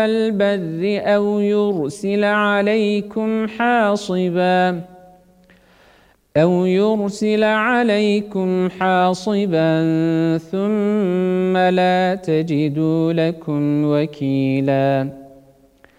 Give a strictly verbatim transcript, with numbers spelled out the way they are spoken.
البر أو يرسل عليكم حاصبا أو يرسل عليكم حاصبا ثم لا تجدوا لكم وكيلا